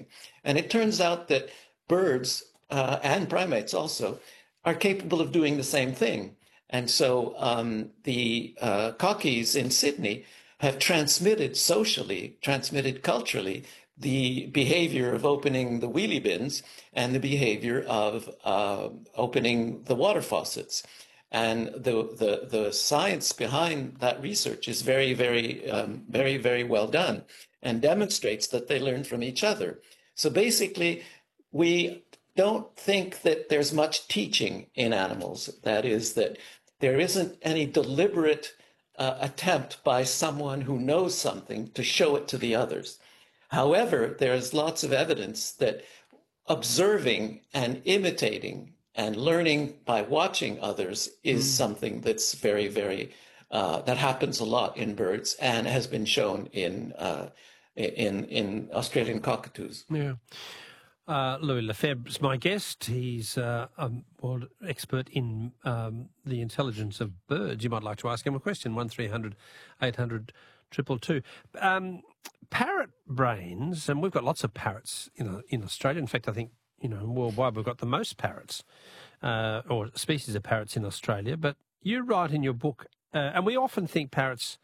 something. And it turns out that birds and primates also are capable of doing the same thing. And so the cockies in Sydney have transmitted socially, transmitted culturally, the behavior of opening the wheelie bins and the behavior of opening the water faucets. And the science behind that research is very, very well done and demonstrates that they learn from each other. So basically, we don't think that there's much teaching in animals. That is, that there isn't any deliberate attempt by someone who knows something to show it to the others. However, there's lots of evidence that observing and imitating and learning by watching others is something that's very, that happens a lot in birds and has been shown in Australian cockatoos. Yeah. Louis Lefebvre's my guest. He's a world expert in the intelligence of birds. You might like to ask him a question, 1300 800 222. Parrot brains, and we've got lots of parrots in Australia. In fact, I think, worldwide we've got the most parrots or species of parrots in Australia. But you write in your book, and we often think parrots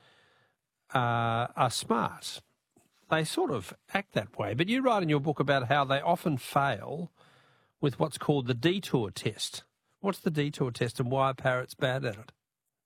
are smart. They sort of act that way. But you write in your book about how they often fail with what's called the detour test. What's the detour test and why are parrots bad at it?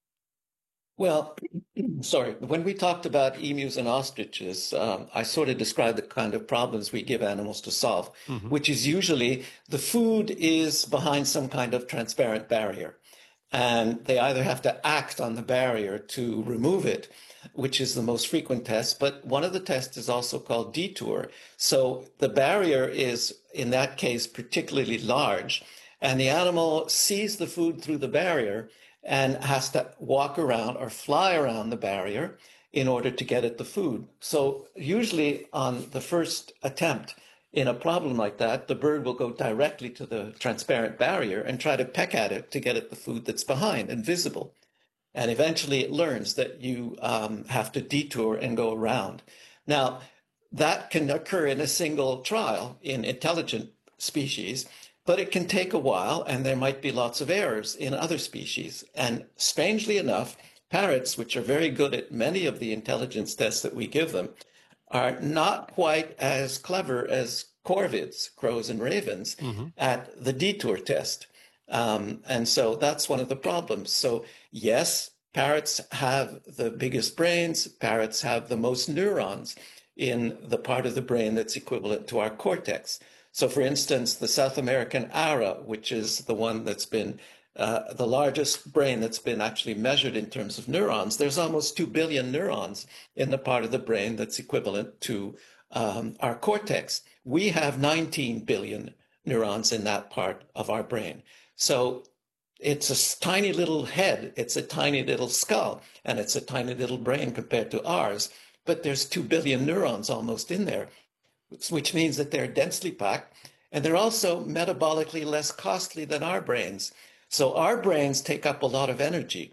Well, sorry, when we talked about emus and ostriches, I sort of described the kind of problems we give animals to solve, which is usually the food is behind some kind of transparent barrier. And they either have to act on the barrier to remove it, which is the most frequent test, but one of the tests is also called detour. So the barrier is, in that case, particularly large, and the animal sees the food through the barrier and has to walk around or fly around the barrier in order to get at the food. So usually on the first attempt in a problem like that, the bird will go directly to the transparent barrier and try to peck at it to get at the food that's behind and visible. And eventually it learns that you have to detour and go around. Now, that can occur in a single trial in intelligent species, but it can take a while and there might be lots of errors in other species. And strangely enough, parrots, which are very good at many of the intelligence tests that we give them, are not quite as clever as corvids, crows and ravens, at the detour test. And so that's one of the problems. So yes, parrots have the biggest brains. Parrots have the most neurons in the part of the brain that's equivalent to our cortex. So for instance, the South American ara, which is the one that's been the largest brain that's been actually measured in terms of neurons, there's almost 2 billion neurons in the part of the brain that's equivalent to our cortex. We have 19 billion neurons in that part of our brain. So it's a tiny little head, it's a tiny little skull, and it's a tiny little brain compared to ours. But there's 2 billion neurons almost in there, which means that they're densely packed, and they're also metabolically less costly than our brains. So our brains take up a lot of energy.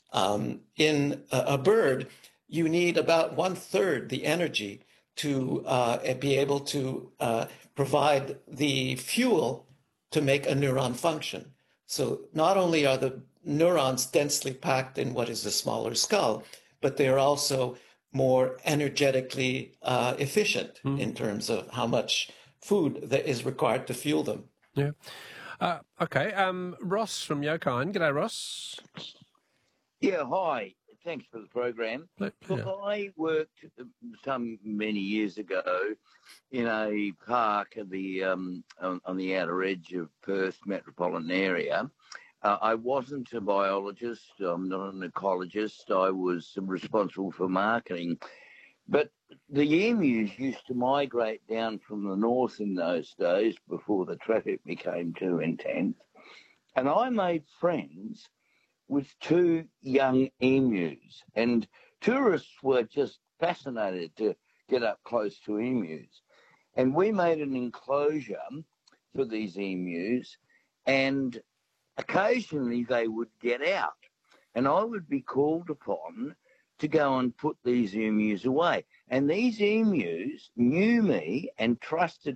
In a bird, you need about 1/3 the energy to be able to provide the fuel to make a neuron function. So not only are the neurons densely packed in what is a smaller skull, but they're also more energetically efficient in terms of how much food that is required to fuel them. Yeah. Okay. Ross from Yokine. G'day, Ross. Yeah, hi. Thanks for the program. Look, I worked many years ago in a park at the on the outer edge of Perth metropolitan area. I wasn't a biologist. I'm not an ecologist. I was responsible for marketing. But the emus used to migrate down from the north in those days before the traffic became too intense. And I made friends with 2 young emus. And tourists were just fascinated to get up close to emus. And we made an enclosure for these emus, and occasionally they would get out. And I would be called upon to go and put these emus away. And these emus knew me and trusted